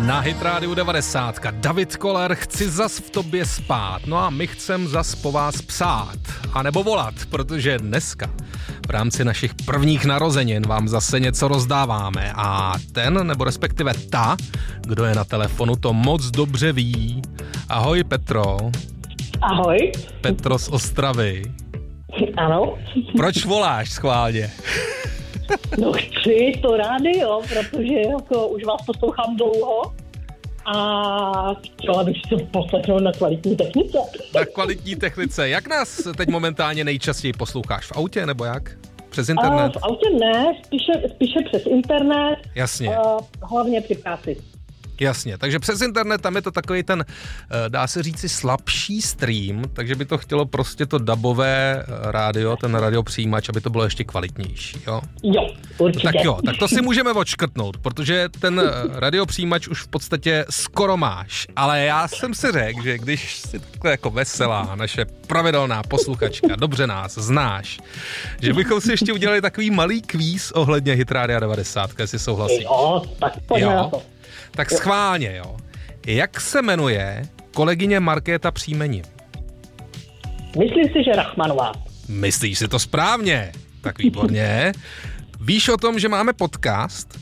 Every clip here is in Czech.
Na Hit Rádiu 90. David Koller, chci zas v tobě spát. No a my chcem zas po vás psát. A nebo volat, protože dneska v rámci našich prvních narozenin vám zase něco rozdáváme. A ten, nebo respektive ta, kdo je na telefonu, to moc dobře ví. Ahoj Petro. Ahoj. Petro z Ostravy. Ano. Proč voláš schválně? No chci to rádio, protože jako už vás poslouchám dlouho a chtěla bych si to poslechnout na kvalitní technice. Na kvalitní technice. Jak nás teď momentálně nejčastěji posloucháš? V autě nebo jak? Přes internet? V autě ne, spíše přes internet. Jasně. Hlavně při práci. Jasně, takže přes internet tam je to takový ten, dá se říci, slabší stream, takže by to chtělo prostě to dabové rádio, ten radiopřijímač, aby to bylo ještě kvalitnější, jo? Jo, určitě. Tak jo, tak to si můžeme odškrtnout, protože ten radiopřijímač už v podstatě skoro máš, ale já jsem si řekl, že když si takhle jako veselá naše pravidelná posluchačka, dobře nás znáš, že bychom si ještě udělali takový malý kvíz ohledně Hit Rádia 90, jestli souhlasíš. Jo, tak pojďme na to. Tak schválně, jo. Jak se jmenuje kolegyně Markéta příjmení? Myslím si, že Rachmanová. Myslíš si to správně? Tak výborně. Víš o tom, že máme podcast?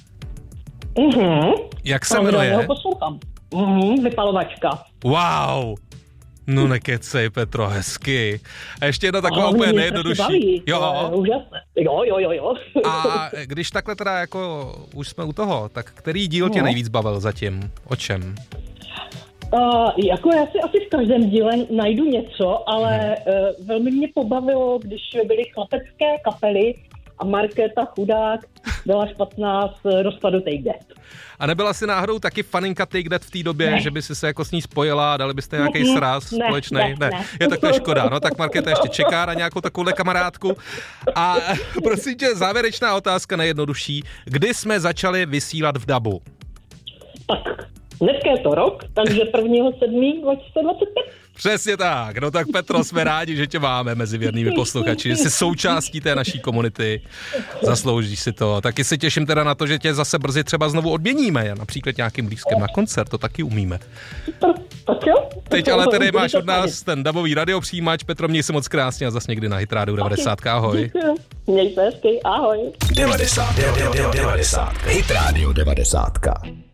Jak se jmenuje? Já ho poslouchám. Vypalovačka. Wow. No nekecej, Petro, hezky. A ještě jedna taková úplně nejjednodušší. Jo. Úžasné. Jo. A když takhle teda jako už jsme u toho, tak který díl tě nejvíc bavil zatím? O čem? Jako já si asi v každém díle najdu něco, ale velmi mě pobavilo, když byly chlapecké kapely a Markéta chudák byla špatná z rozpadu Take That. A nebyla si náhodou taky faninka Take That v té době, ne. Že by si se jako s ní spojila a dali byste nějaký sraz společný? Ne. Je tak to škoda, no tak Markéta ještě čeká na nějakou takovouhle kamarádku. A prosím tě, závěrečná otázka nejjednodušší. Kdy jsme začali vysílat v DABu? Tak, dneska je to rok, takže 1.7.2025. Přesně tak. No tak Petro, jsme rádi, že tě máme mezi věrnými posluchači, že jsi součástí té naší komunity. Zasloužíš si to. Taky se těším teda na to, že tě zase brzy třeba znovu odměníme. Například nějakým blízkem na koncert, to taky umíme. Tak jo. Teď ale tady máš od nás ten dabový radiopřijímač. Petro, měj se moc krásně a zase někdy na Hit Rádiu 90. Ahoj. Měj se hezky, ahoj. 90. Hit Rádiu 90.